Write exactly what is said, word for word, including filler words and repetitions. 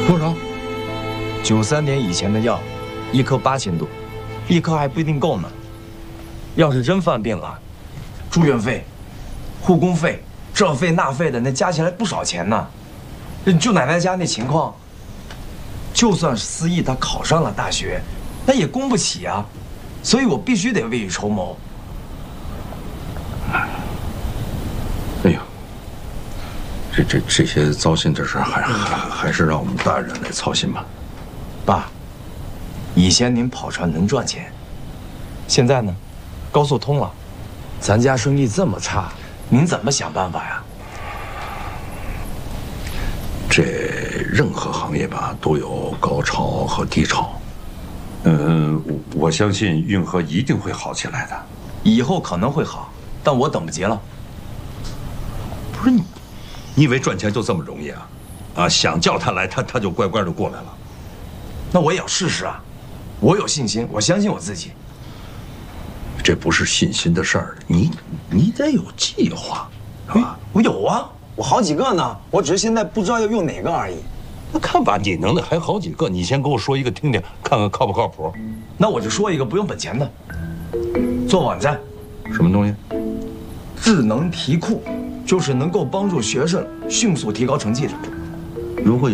多少？ 九三年以前的药，一颗八千多，一颗还不一定够呢。要是真犯病了，住院费、护工费、这费那费的，那加起来不少钱呢。舅奶奶家那情况，就算是思义她考上了大学，那也供不起啊。所以我必须得未雨绸缪。 哎呀，这这这些糟心的事，还还还是让我们大人来操心吧。 爸，以前您跑船能赚钱，现在呢，高速通了，咱家生意这么差，您怎么想办法呀？ 这任何行业吧，都有高潮和低潮。嗯，我相信运河一定会好起来的。 以后可能会好，但我等不及了。 不是你，你以为赚钱就这么容易啊？啊，想叫他来，他他就乖乖的过来了。 那我也要试试啊！我有信心，我相信我自己。 这不是信心的事儿，你你得有计划，是吧？ 我有啊，我好几个呢，我只是现在不知道要用哪个而已。 那看把你能的还好几个，你先给我说一个听听，看看靠不靠谱。 那我就说一个不用本钱的，做网站。 什么东西？ 智能题库，就是能够帮助学生迅速提高成绩的。 如果有